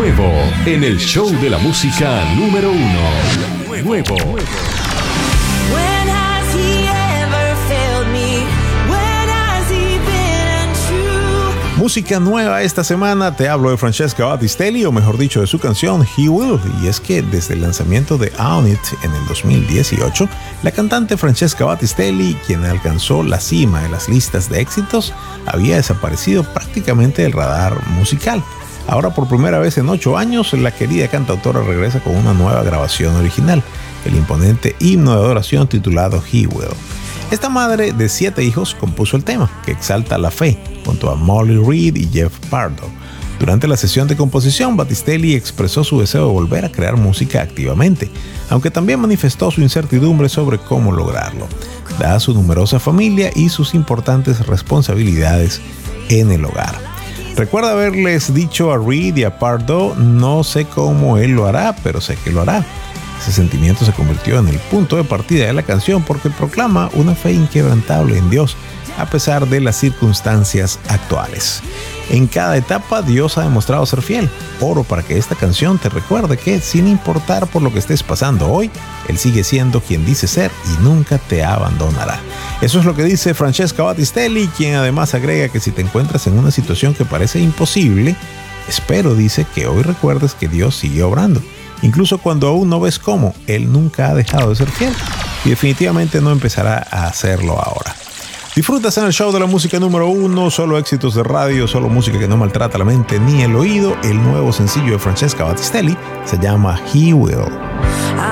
Nuevo en el show de la música número 1. Nuevo. Música nueva esta semana, te hablo de Francesca Battistelli, o mejor dicho de su canción He Will, y es que desde el lanzamiento de Own It en el 2018, la cantante Francesca Battistelli, quien alcanzó la cima de las listas de éxitos, había desaparecido prácticamente del radar musical. Ahora por primera vez en 8 años, la querida cantautora regresa con una nueva grabación original, el imponente himno de adoración titulado He Will. Esta madre de 7 hijos compuso el tema, que exalta la fe, junto a Molly Reed y Jeff Pardo. Durante la sesión de composición, Battistelli expresó su deseo de volver a crear música activamente, aunque también manifestó su incertidumbre sobre cómo lograrlo, dada su numerosa familia y sus importantes responsabilidades en el hogar. Recuerda haberles dicho a Reed y a Pardo: no sé cómo él lo hará, pero sé que lo hará. Ese sentimiento se convirtió en el punto de partida de la canción porque proclama una fe inquebrantable en Dios a pesar de las circunstancias actuales. En cada etapa Dios ha demostrado ser fiel. Oro para que esta canción te recuerde que, sin importar por lo que estés pasando hoy, Él sigue siendo quien dice ser y nunca te abandonará. Eso es lo que dice Francesca Battistelli, quien además agrega que si te encuentras en una situación que parece imposible, espero, dice, que hoy recuerdes que Dios sigue obrando. Incluso cuando aún no ves cómo, Él nunca ha dejado de ser fiel y definitivamente no empezará a hacerlo ahora. Disfrutas en el show de la música número 1, solo éxitos de radio, solo música que no maltrata la mente ni el oído. El nuevo sencillo de Francesca Battistelli se llama He Will.